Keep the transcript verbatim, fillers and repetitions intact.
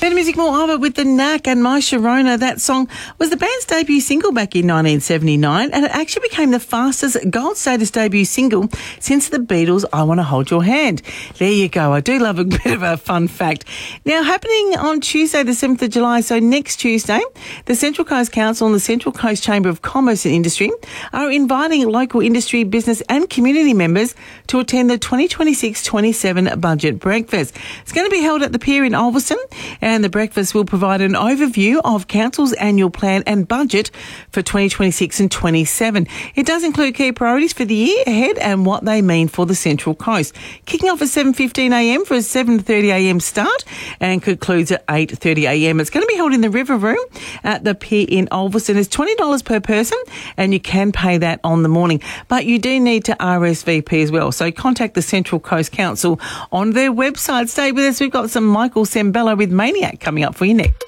Better Music More Over with The Knack and My Sharona. That song was the band's debut single back in nineteen seventy-nine, and it actually became the fastest gold status debut single since the Beatles' I Want to Hold Your Hand. There you go. I do love a bit of a fun fact. Now, happening on Tuesday the seventh of July, so next Tuesday, the Central Coast Council and the Central Coast Chamber of Commerce and Industry are inviting local industry, business and community members to attend the twenty twenty-six twenty-seven Budget Breakfast. It's going to be held at the Pier in Ulverstone, and the breakfast will provide an overview of Council's annual plan and budget for twenty twenty-six and twenty-seven. It does include key priorities for the year ahead and what they mean for the Central Coast. Kicking off at seven fifteen a m for a seven thirty a m start and concludes at eight thirty a m. It's going to be held in the River Room at the Pier in Ulverstone. It's twenty dollars per person and you can pay that on the morning. But you do need to R S V P as well. So contact the Central Coast Council on their website. Stay with us. We've got some Michael Sembello with Maniac coming up for you next.